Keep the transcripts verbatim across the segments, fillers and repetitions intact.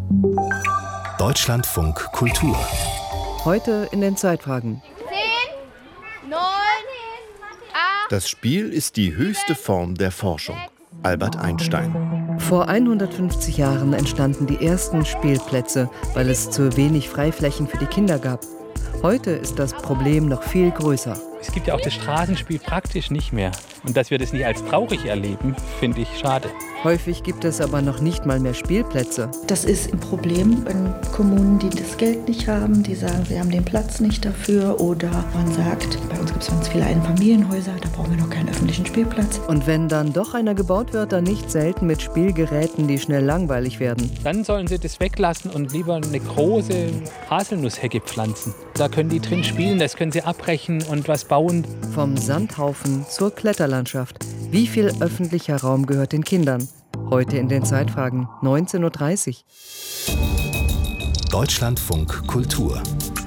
Deutschlandfunk Kultur. Heute in den Zeitfragen. zehn, neun, acht. Das Spiel ist die höchste Form der Forschung. Albert Einstein. Vor hundertfünfzig Jahren entstanden die ersten Spielplätze, weil es zu wenig Freiflächen für die Kinder gab. Heute ist das Problem noch viel größer. Es gibt ja auch das Straßenspiel praktisch nicht mehr. Und dass wir das nicht als traurig erleben, finde ich schade. Häufig gibt es aber noch nicht mal mehr Spielplätze. Das ist ein Problem in Kommunen, die das Geld nicht haben, die sagen, sie haben den Platz nicht dafür. Oder man sagt, bei uns gibt es ganz viele Einfamilienhäuser, da brauchen wir noch keinen öffentlichen Spielplatz. Und wenn dann doch einer gebaut wird, dann nicht selten mit Spielgeräten, die schnell langweilig werden. Dann sollen sie das weglassen und lieber eine große Haselnusshecke pflanzen. Da können die drin spielen, das können sie abbrechen und was bauen. Vom Sandhaufen zur Kletterlandschaft. Wie viel öffentlicher Raum gehört den Kindern? Heute in den Zeitfragen, neunzehn Uhr dreißig. Deutschlandfunk Kultur.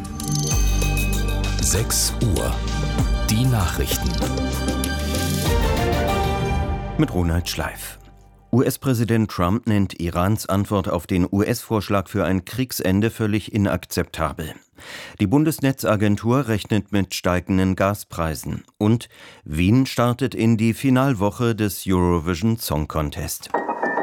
sechs Uhr. Die Nachrichten. Mit Ronald Schleif. U S-Präsident Trump nennt Irans Antwort auf den U S-Vorschlag für ein Kriegsende völlig inakzeptabel. Die Bundesnetzagentur rechnet mit steigenden Gaspreisen. Und Wien startet in die Finalwoche des Eurovision Song Contest.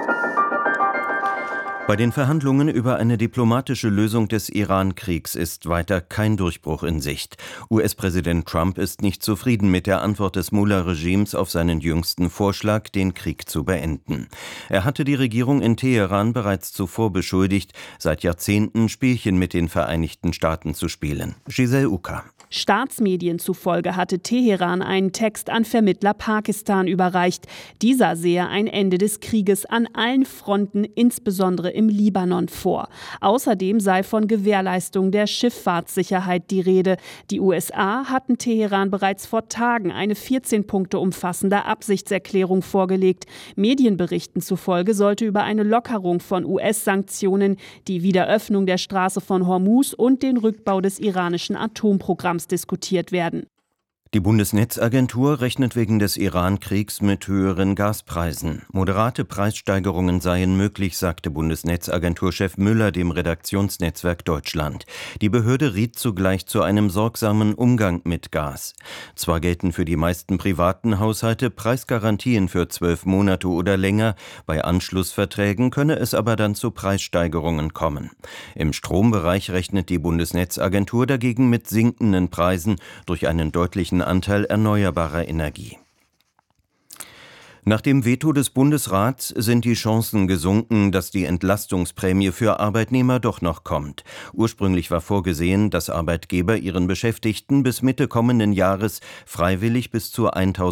Bei den Verhandlungen über eine diplomatische Lösung des Iran-Kriegs ist weiter kein Durchbruch in Sicht. U S-Präsident Trump ist nicht zufrieden mit der Antwort des Mullah-Regimes auf seinen jüngsten Vorschlag, den Krieg zu beenden. Er hatte die Regierung in Teheran bereits zuvor beschuldigt, seit Jahrzehnten Spielchen mit den Vereinigten Staaten zu spielen. Giselle Uka. Staatsmedien zufolge hatte Teheran einen Text an Vermittler Pakistan überreicht. Dieser sehe ein Ende des Krieges an allen Fronten, insbesondere im Libanon, vor. Außerdem sei von Gewährleistung der Schifffahrtssicherheit die Rede. Die U S A hatten Teheran bereits vor Tagen eine vierzehn Punkte umfassende Absichtserklärung vorgelegt. Medienberichten zufolge sollte über eine Lockerung von U S-Sanktionen, die Wiederöffnung der Straße von Hormuz und den Rückbau des iranischen Atomprogramms diskutiert werden. Die Bundesnetzagentur rechnet wegen des Iran-Kriegs mit höheren Gaspreisen. Moderate Preissteigerungen seien möglich, sagte Bundesnetzagenturchef Müller dem Redaktionsnetzwerk Deutschland. Die Behörde riet zugleich zu einem sorgsamen Umgang mit Gas. Zwar gelten für die meisten privaten Haushalte Preisgarantien für zwölf Monate oder länger, bei Anschlussverträgen könne es aber dann zu Preissteigerungen kommen. Im Strombereich rechnet die Bundesnetzagentur dagegen mit sinkenden Preisen durch einen deutlichen Anteil erneuerbarer Energie. Nach dem Veto des Bundesrats sind die Chancen gesunken, dass die Entlastungsprämie für Arbeitnehmer doch noch kommt. Ursprünglich war vorgesehen, dass Arbeitgeber ihren Beschäftigten bis Mitte kommenden Jahres freiwillig bis zu